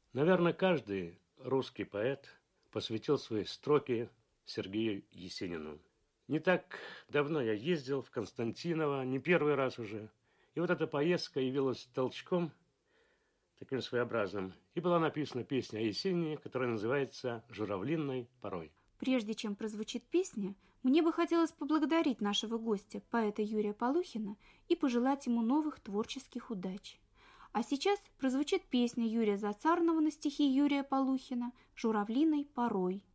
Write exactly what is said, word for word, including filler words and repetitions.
Наверное, каждый русский поэт посвятил свои строки Сергею Есенину. Не так давно я ездил в Константиново, не первый раз уже. И вот эта поездка явилась толчком, таким своеобразным. И была написана песня о Есенине, которая называется «Журавлиной порой». Прежде чем прозвучит песня, мне бы хотелось поблагодарить нашего гостя, поэта Юрия Полухина, и пожелать ему новых творческих удач. А сейчас прозвучит песня Юрия Зацарного на стихи Юрия Полухина «Журавлиной порой».